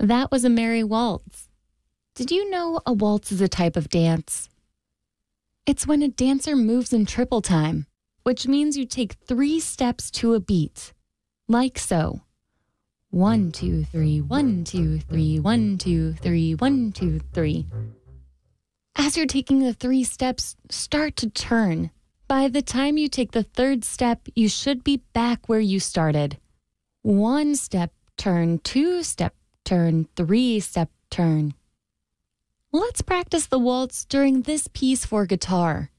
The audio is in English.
That was a merry waltz. Did you know a waltz is a type of dance? It's when a dancer moves in triple time, which means you take 3 steps to a beat, like so. 1, 2, 3, 1, 2, 3, 1, 2, 3, 1, 2, 3. As you're taking the 3 steps, start to turn. By the time you take the 3rd step, you should be back where you started. 1 step turn, 2 step turn, 3 step turn. Let's practice the waltz during this piece for guitar.